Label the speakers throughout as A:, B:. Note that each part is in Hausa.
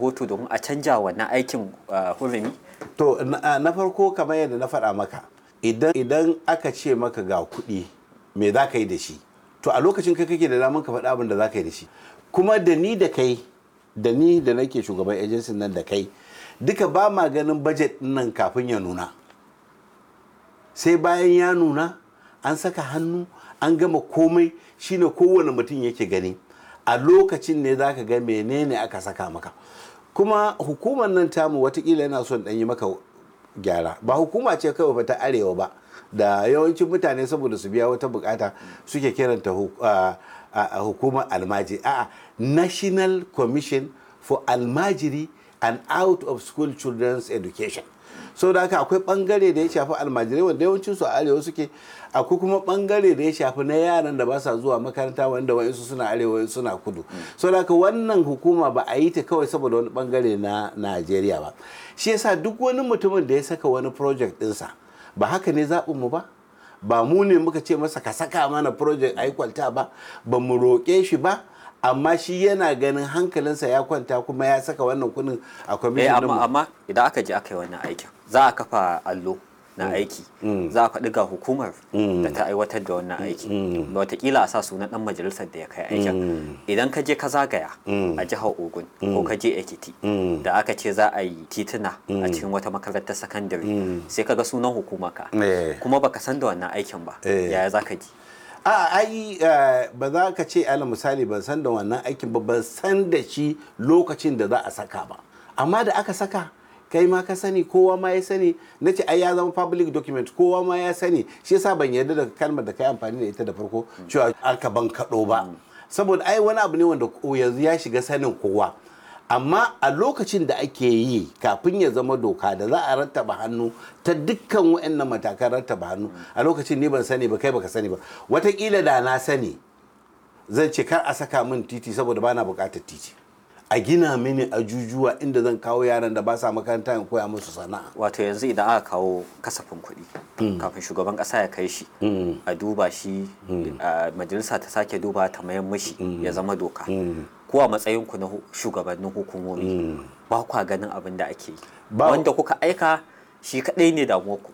A: rahoto domin a canja wannan aikin hurumi?
B: To na farko kamar yadda na faɗa maka, idan aka ce maka ga kuɗi me za ka yi da shi, to a lokacin kai kake da daman ka faɗa abin da za ka yi da shi. Kuma da ni da kai, da ni da nake shugaban agency nan da kai, duka ba ma ganin budget nan kafin ya nuna. Sai bayan ya nuna an saka hannu an gama komai, shine kowane mutum yake gani. A lokacin ne za ka ga menene aka saka maka. Kuma hukumar nan tamu watakila yana son ɗan yi maka gyara. Ba hukuma ce kawai ba ta arewa ba, da yawancin mutane saboda su biya wata bukata suke kiranta hukumar almajiri. A'a, National Commission for Almajiri and Out of School Children's Education. So da haka akwai bangare da ya shafi almajirai wanda yawancin su a arewa suke, akwai kuma bangare da ya shafi na yaran da ba sa zuwa makaranta wanda wa'insu suna arewa wa'insu suna kudu. So da haka wannan hukuma ba a yi ta kawai saboda wani bangare na Najeriya ba. Shi yasa duk wani mutumin da ya saka wani project ɗinsa, ba haka ne zaɓin mu ba, ba mu ne muka ce masa ka saka mana project a yi kwalta ba mu roƙe shi ba, amma shi yana ganin hankalinsa ya kwanta kuma ya saka wannan kuɗin a kwamishin.
A: Amma idan aka je aka yi wannan aikin, za a kafa allo na aiki, za a faɗi ga hukumar da ta aiwatar da wannan aiki, wataƙila a sa sunan ɗan majalisar da ya kai aikin. Idan ka je ka zagaya a jihar Ogun ko ka je Ekiti da aka ce za a yi tituna a cikin wata makarantar sakandare, sai ka ga sunan hukumarka kuma baka san da wannan aikin ba, yaya za ka ji?
B: Ba za ka ce ala misali ban san da wannan aikin ba, ban san da shi lokacin da za a saka ba, amma da aka saka kai ma ka sani, kowa ma ya sani. Na ce ai ya zama public document, kowa ma ya sani. Shi yasa ban yarda da kalmar da kai amfani da ita da farko cewa aka ban kaɗo ba, saboda ai wani abu ne wanda yanzu ya shiga sanin kowa. Amma a lokacin da ake yi kafin ya zama doka da za a rattaba hannu ta dukkan waɗannan matakan rattaba hannu, a lokacin ni ban sani ba, kai baka sani ba. Wataƙila da na sani zan ce kar a saka min titi saboda bana buƙatar titi, a gina mini ajujuwa inda zan kawo yaran da ba sa makaranta in koya musu sana'a.
A: Wato yanzu idan aka kawo kasafin kuɗi kafin shugaban ƙasa ya kai shi a duba shi, majalisa ta sake duba ta mayan mashi ya zama doka, ko a matsayinku na shugabannin hukumomi ba kwa ganin abin da ake yi, wanda kuka aika shi kaɗai ne damuwarku?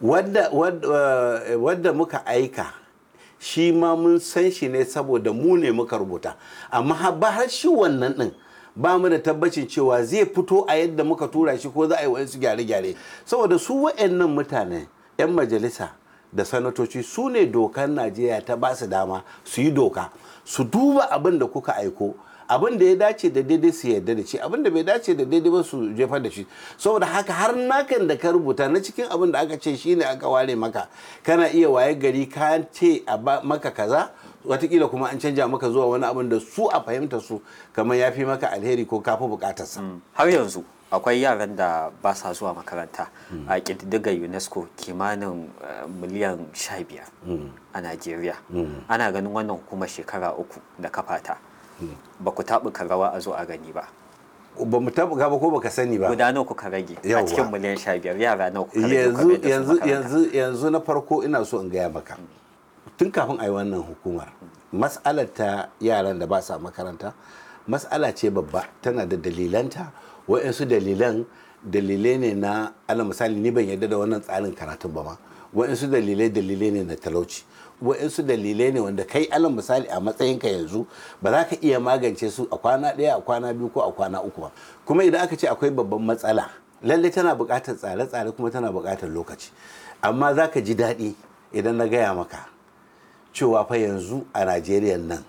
B: Wadda muka aika shi ma mun san shi ne saboda mu ne muka rubuta, amma har shi wannan ɗin ba mu da tabbacin cewa zai fito a yadda muka tura shi ko za a yi wa'insu gyare-gyare, saboda su wa'annan mutane 'yan majalisa da sanatoci su ne dokar Najeriya ta ba su dama su yi doka, su duba abin da kuka aiko, abin da ya dace da daidai su yarda da shi, abin da bai dace da daidai ba su jefar da shi. Saboda haka har nakan da ka rubuta na cikin abin da aka ce shine aka ware maka, kana iya waye gari ka ce a maka kaza, watakila kuma an canja maka zuwa wani abin da su a fahimta su kamar ya fi maka alheri ko kafi bukatarsa.
A: Har yanzu akwai yaran da ba sa zuwa makaranta. A ƙididdigar UNESCO kimanin miliyan 15 a Najeriya. Ana ganin wannan hukumar shekara 3 da kafata. Ba ku taɓuka rawa a zo a gani ba.
B: Ba mu taɓuka ba ko baka sani ba.
A: Guda nawa kuka rage a cikin miliyan 15 yara nawa kuka rage?
B: Yanzu na farko ina so in gaya maka. Tun kafin a yi wannan hukumar, mas'alar ta yaran da ba sa makaranta mas'ala ce babba, tana da dalilanta. Wa'insu dalilai ne na ala misali ni ban yarda da wannan tsarin karatun ba ma. Wa'insu dalilai ne na talauci, wa'insu dalilai ne wanda kai ala misali a matsayinka yanzu ba za ka iya magance su a kwana ɗaya, a kwana biyu ko a kwana 3 ba. Kuma idan aka ce akwai babban matsala, lallai tana buƙatar tsare-tsare kuma tana buƙatar lokaci. Amma za ka ji daɗi idan na gaya maka cewa fa yanzu a Najeriya nan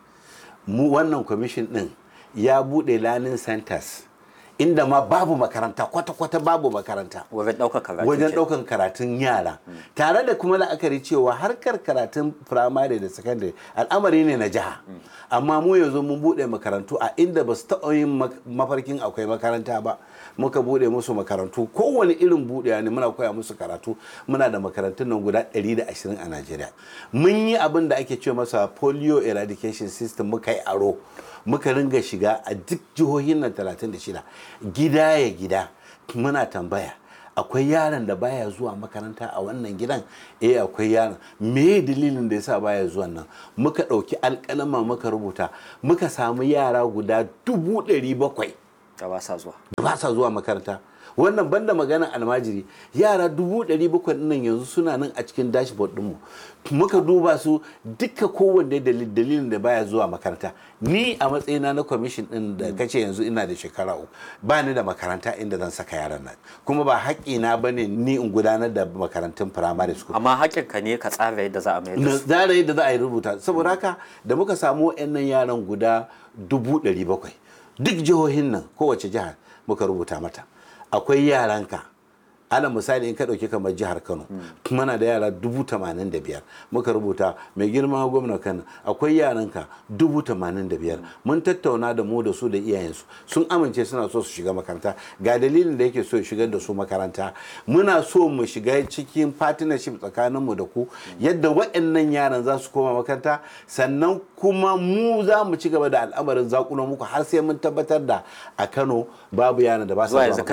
B: mu wannan kwamishin din ya bude learning centers inda ma babu makaranta, kwata-kwata babu makaranta wajen ɗaukar karatun yara, tare da kuma la'akari cewa harkar karatun firamare da sakandare al'amari ne na jiha. Amma mu yanzu mun bude makarantu a inda ba su taɓa yin mafarkin akwai makaranta ba, muka bude musu makarantu kowane irin budewa ne, muna koya musu karatu. Muna da makarantun nan guda 120 a Najeriya. Mun yi abin da ake ce masa polio eradication system, muka yi aro, muka ringa shiga a duk jihohin nan 36 gida ya gida, muna tambaya akwai yaron da baya zuwa makaranta a wannan gidan? Akwai yaron. Me dalilin da yasa baya zuwa nan? Muka ɗauki alƙalama muka rubuta, muka samu yara guda 700
A: da ba sa zuwa.
B: ba sa zuwa makaranta. Wannan banda magana almajiri, yara 700,000 nan yanzu suna nan a cikin dashboard ɗinmu. Muka duba su duka kowanne dalilin da baya zuwa makaranta. Ni a matsayina na kwamishin ɗin da kace yanzu ina da shekara 3 ba ni da makaranta inda zan saka yaran nan, kuma ba haƙƙina ba ne ni in gudanar da makarantun primary school.
A: Amma haƙƙinka ne ka tsara yadda za a mai da su.
B: Tsara yadda za a yi rubuta. Saboda haka da muka samu waɗannan yaran guda 700,000 duk jihohin nan kowace jihar muka rubuta mata akwai yaranka. Ana misali in ka ɗauki kamar jihar Kano muna da yara 85,000 muka rubuta mai girma gwamna Kano akwai yaranka 85,000 mun tattauna da mu da su da iyayensu sun amince suna so su shiga makaranta ga dalilin da yake so shigar da su makaranta. Muna so mu shiga cikin partnership tsakaninmu da ku yadda waɗannan yaran za su koma makaranta, sannan kuma mu za mu ci gaba da al'amarin zakulo muku har sai mun tabbatar da a Kano babu yaran da ba su zuwa makaranta.